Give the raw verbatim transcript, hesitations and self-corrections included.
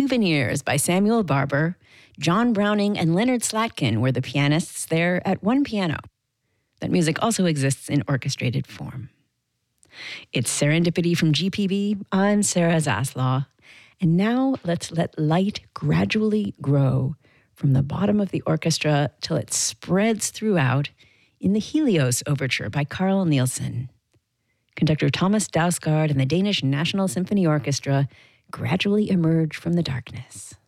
Souvenirs by Samuel Barber. John Browning and Leonard Slatkin were the pianists there at one piano. That music also exists in orchestrated form. It's Serendipity from G P B. I'm Sarah Zaslaw. And now let's let light gradually grow from the bottom of the orchestra till it spreads throughout in the Helios Overture by Carl Nielsen. Conductor Thomas Dausgaard and the Danish National Symphony Orchestra gradually emerge from the darkness.